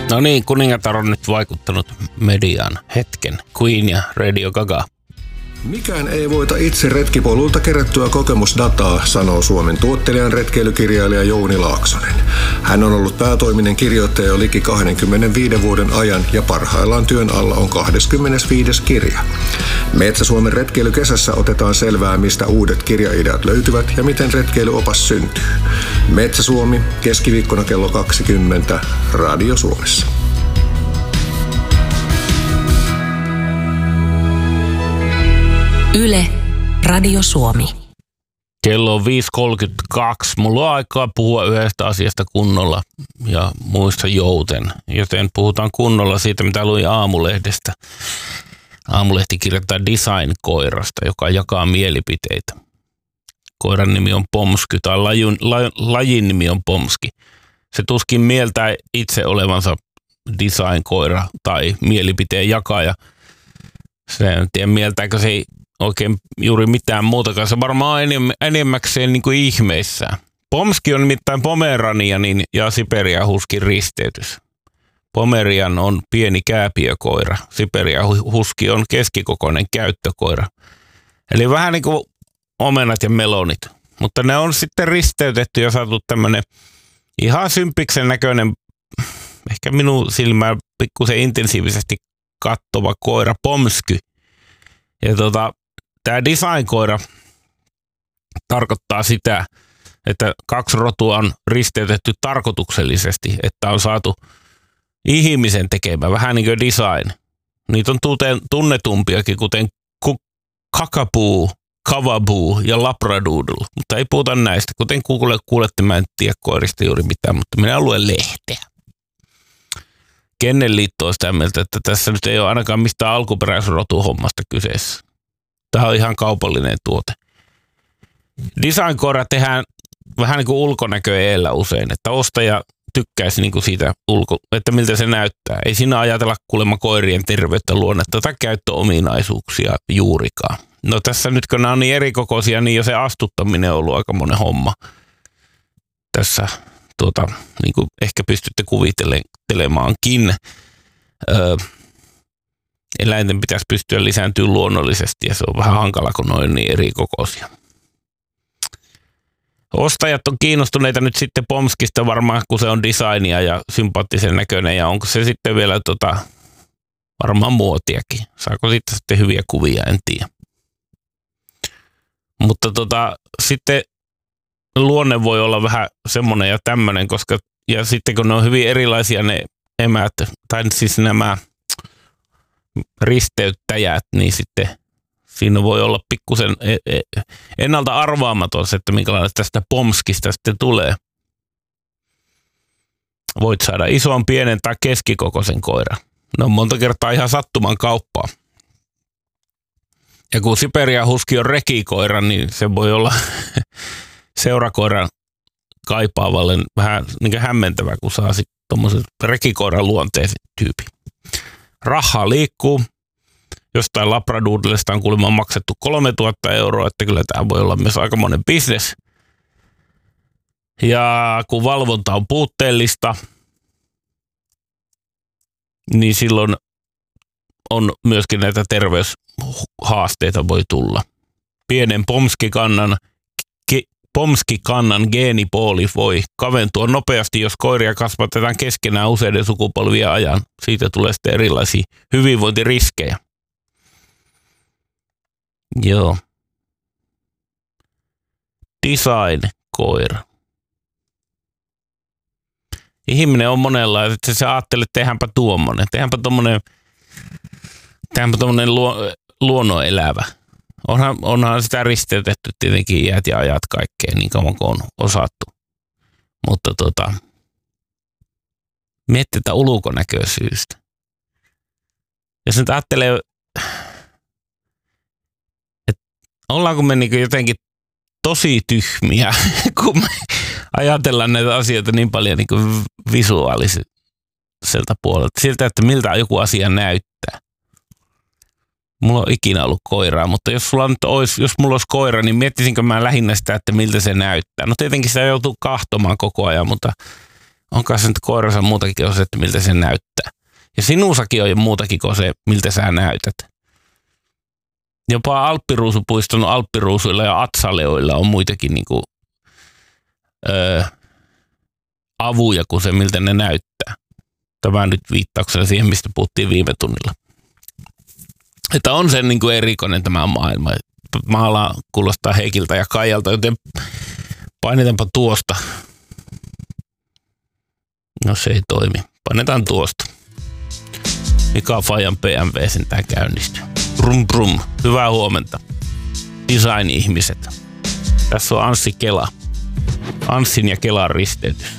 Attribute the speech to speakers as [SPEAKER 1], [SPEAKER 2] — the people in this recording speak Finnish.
[SPEAKER 1] No niin, kuningatar on nyt vaikuttanut mediaan hetken. Queen ja Radio Gaga.
[SPEAKER 2] Mikään ei voita itse retkipolulta kerättyä kokemusdataa, sanoo Suomen tuottelijan retkeilykirjailija Jouni Laaksonen. Hän on ollut päätoiminen kirjoittaja jo liki 25 vuoden ajan ja parhaillaan työn alla on 25. kirja. Metsä-Suomen retkeilykesässä otetaan selvää, mistä uudet kirjaideat löytyvät ja miten retkeilyopas syntyy. Metsä-Suomi, keskiviikkona kello 20, Radio Suomessa.
[SPEAKER 3] Yle, Radio Suomi.
[SPEAKER 1] Kello on 5.32. Mulla on aikaa puhua yhdestä asiasta kunnolla ja muista jouten. Joten puhutaan kunnolla siitä, mitä luin Aamulehdestä. Aamulehti kirjoittaa design-koirasta, joka jakaa mielipiteitä. Koiran nimi on Pomsky tai lajin nimi on Pomski. Se tuskin mieltää itse olevansa design-koira tai mielipiteen jakaja. Se en tiedä mieltääkö se oikein juuri mitään muutakaan. Se varmaan enemmäkseen niin kuin ihmeissään. Pomski on nimittäin Pomeranianin ja Siperian huskin risteytys. Pomerian on pieni kääpiökoira. Siperian huski on keskikokoinen käyttökoira. Eli vähän niin kuin omenat ja melonit. Mutta ne on sitten risteytetty ja saatu tämmöinen ihan sympiksen näköinen, ehkä minun silmään pikkusen intensiivisesti kattova koira Pomsky. Ja tämä design-koira tarkoittaa sitä, että 2 rotua on risteytetty tarkoituksellisesti, että on saatu ihmisen tekemä, vähän niin kuin design. Niitä on tunnetumpiakin, kuten kakapuu, kavabuu ja labradoodle, mutta ei puhuta näistä. Kuten kuulette, mä en tiedä koirista juuri mitään, mutta minä luen lehteä. Kennelliitto on sitä mieltä, että tässä nyt ei ole ainakaan mistään alkuperäisrotuhommasta kyseessä. Tämä on ihan kaupallinen tuote. Design-koira tehdään vähän niin kuin ulkonäkö edellä usein, että ostaja tykkäisi niin kuin siitä että miltä se näyttää. Ei siinä ajatella kuulemma koirien terveyttä, luonnetta tai käyttöominaisuuksia juurikaan. No tässä nyt kun nämä on niin erikokoisia, niin jo se astuttaminen on ollut aika monen homma. Tässä niin kuin ehkä pystytte kuvittelemaankin. Eläinten pitäisi pystyä lisääntymään luonnollisesti ja se on vähän hankala, kun ne on niin erikokoisia. Ostajat on kiinnostuneita nyt sitten Pomskista varmaan, kun se on designia ja sympaattisen näköinen ja onko se sitten vielä varmaan muotiakin. Saako siitä sitten hyviä kuvia, en tiedä. Mutta sitten luonne voi olla vähän semmoinen ja tämmöinen, koska ja sitten kun ne on hyvin erilaisia ne emät, tai siis nämä risteyttäjät, niin sitten siinä voi olla pikkusen ennalta arvaamaton se, että minkälainen tästä Pomskista sitten tulee. Voit saada ison, pienen tai keskikokoisen koiran. Ne on monta kertaa ihan sattuman kauppaa. Ja kun Siperian huski on rekikoira, niin se voi olla seurakoiran kaipaavalle vähän niin hämmentävä, kun saa sitten tuommoisen rekikoiran luonteisen tyypin. Rahaa liikkuu. Jostain labradoodlesta on kuulemma maksettu 3000 €, että kyllä tämä voi olla myös aikamoinen bisnes. Ja kun valvonta on puutteellista, niin silloin on myöskin näitä terveyshaasteita voi tulla. Pienen pomskikannan geenipooli voi kaventua nopeasti, jos koiria kasvatetaan keskenään useiden sukupolvien ajan. Siitä tulee sitten erilaisia hyvinvointiriskejä. Joo. Design-koira. Ihminen on monenlainen, että se ajattelee, että tehdäänpä tuommoinen. Tehdäänpä tommonen luonnonelävä. Onhan sitä risteytetty tietenkin iät ja ajat kaikkeen niin kauan kuin on osattu. Mutta miettii tätä ulkonäköisyystä. Jos nyt ajattelee, että ollaanko me niin jotenkin tosi tyhmiä, kun me ajatellaan näitä asioita niin paljon niin visuaaliselta puolelta. Siltä, että miltä joku asia näyttää. Mulla on ikinä ollut koiraa, mutta jos mulla olisi koira, niin miettisinkö mä lähinnä sitä, että miltä se näyttää. No tietenkin sitä joutuu kahtomaan koko ajan, mutta onkaan se nyt koiransa muutakin kuin se, että miltä se näyttää. Ja sinussakin on jo muutakin kuin se, miltä sä näytät. Jopa Alppiruusupuiston alppiruusuilla ja atsaleoilla on muitakin niinku, avuja kuin se, miltä ne näyttää. Tämä nyt viittauksena siihen, mistä puhuttiin viime tunnilla. Että on se niinku erikoinen tämä maailma. Maala kuulostaa Heikiltä ja Kaijalta, joten painetaanpa tuosta. No se ei toimi. Painetaan tuosta. Mika Fajan BMW sentään käynnistyy. Brum brum. Hyvää huomenta. Design-ihmiset. Tässä on Anssi Kela. Anssin ja Kelan risteytys.